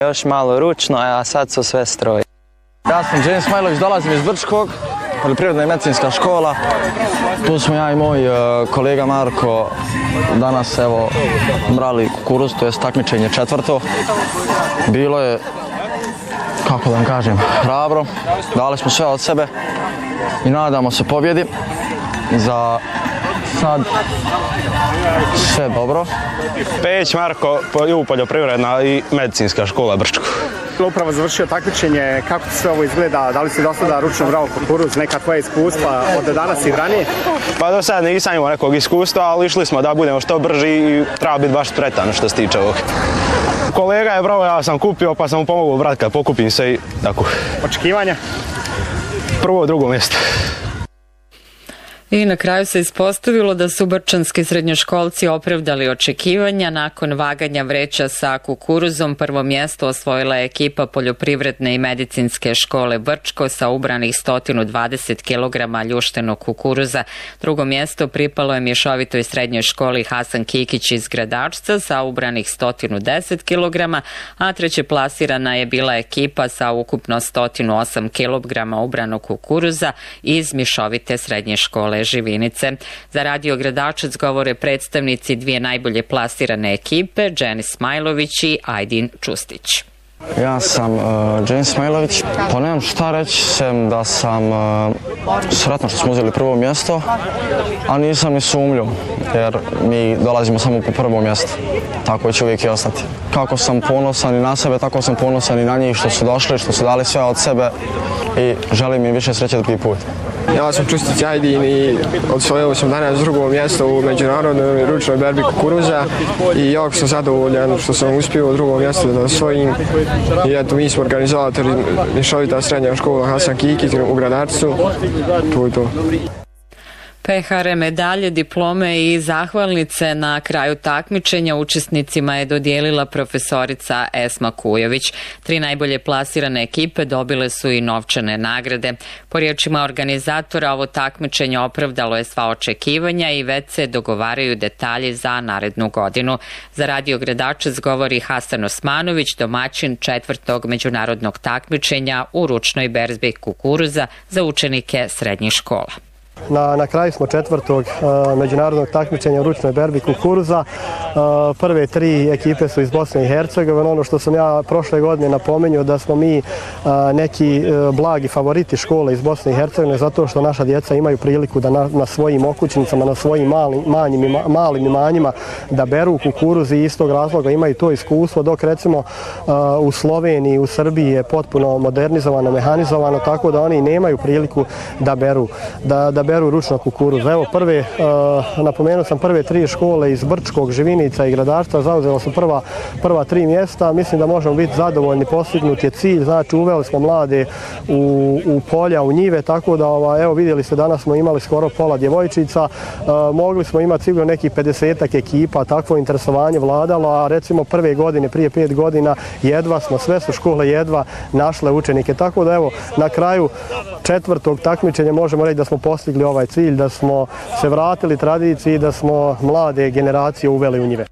Još malo ručno, a sad su sve stroji. Ja sam Džen Smajlović, dolazim iz Brčkog, poljoprivredna i medicinska škola. Tu smo ja i moj kolega Marko danas evo brali kukuruz, to je takmičenje četvrto. Bilo je, kako da vam kažem, hrabro. Dali smo sve od sebe i nadamo se pobjedi. Za sad sve dobro. Peć Marko, poljoprivredna i medicinska škola Brčko. Upravo završio takmičenje, kako ti sve ovo izgleda, da li si do sada ručno brao kukuruz, neka tvoja iskustva od danas i ranije? Pa do sada nisam imao nekog iskustva, ali išli smo da budemo što brži i treba biti baš spretan što se tiče ovog. Kolega je brao, ja sam kupio pa sam mu pomogao brat kad pokupim se i tako. Očekivanja? Prvo, drugo mjesto. I na kraju se ispostavilo da su brčanski srednjoškolci opravdali očekivanja. Nakon vaganja vreća sa kukuruzom prvo mjesto osvojila je ekipa poljoprivredne i medicinske škole Brčko sa ubranih 120 kg ljuštenog kukuruza. Drugo mjesto pripalo je mješovitoj srednjoj školi Hasan Kikić iz Gradačca sa ubranih 110 kg, a treće plasirana je bila ekipa sa ukupno 108 kg ubranog kukuruza iz mješovite srednje škole Živinice. Za Radio Gradačac govore predstavnici dvije najbolje plasirane ekipe, Džen Smajlović i Ajdin Čustić. Ja sam Džen Smajlović, pa nemam šta reći, sem da sam sretno što smo uzeli prvo mjesto, a nisam ni sumnju, jer mi dolazimo samo po prvo mjesto. Tako će uvijek i ostati. Kako sam ponosan i na sebe, tako sam ponosan i na njih što su došli, što su dali sve od sebe i želim im više sreće drugi put. Ja sam Čustić Ajdin i osvojio sam danas drugo mjesto u međunarodnoj ručnoj berbi kukuruza i jako sam zadovoljan što sam uspio u drugo mjesto da osvojim. I eto, mi smo organizatori mješovita srednja škola Hasan Kikić u Gradačcu. To je to. Pehare, medalje, diplome i zahvalnice na kraju takmičenja učesnicima je dodijelila profesorica Esma Kujović. 3 najbolje plasirane ekipe dobile su i novčane nagrade. Po riječima organizatora, ovo takmičenje opravdalo je sva očekivanja i već se dogovaraju detalji za narednu godinu. Za Radio Gradačac govori Hasan Osmanović, domaćin četvrtog međunarodnog takmičenja u ručnoj berbi kukuruza za učenike srednjih škola. Na kraju smo četvrtog međunarodnog takmičenja u ručnoj berbi kukuruza. Prve 3 ekipe su iz Bosne i Hercegovine. Ono što sam ja prošle godine napomenuo da smo mi neki blagi favoriti škole iz Bosne i Hercegovine zato što naša djeca imaju priliku da na svojim okućnicama, na svojim malim imanjima da beru kukuruz i iz tog razloga imaju to iskustvo, dok recimo u Sloveniji, u Srbiji je potpuno modernizovano, mehanizovano, tako da oni nemaju priliku da beru ručno kukuruz. Evo napomenuo sam prve 3 škole iz Brčkog, Živinica i Gradačca, zauzela su prva 3 mjesta. Mislim da možemo biti zadovoljni, postignut je cilj, znači uveli smo mlade u polja, u njive, tako da evo vidjeli ste danas smo imali skoro pola djevojčica, mogli smo imati sigurno nekih 50-ak ekipa, takvo interesovanje vladalo, a recimo prve godine, prije 5 godina, jedva smo, sve su škole jedva našle učenike, tako da evo na kraju četvrtog takmičenja možemo reći da smo postigli ovaj cilj, da smo se vratili tradiciji, da smo mlade generacije uveli u njive.